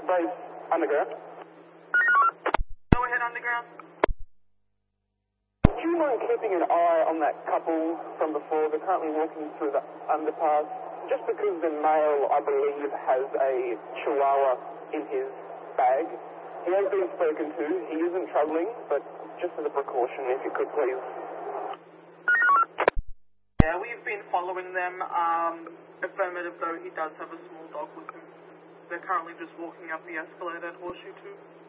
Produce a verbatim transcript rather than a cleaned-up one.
Brace, underground. Go ahead, underground. Do you mind keeping an eye on that couple from before? They're currently walking through the underpass. Just because the male, I believe, has a chihuahua in his bag. He has been spoken to. He isn't travelling, but just as a precaution, if you could please. Yeah, we've been following them. Um, affirmative, though, he does have a small dog with him. They're currently just walking up the escalator at Horseshoe two.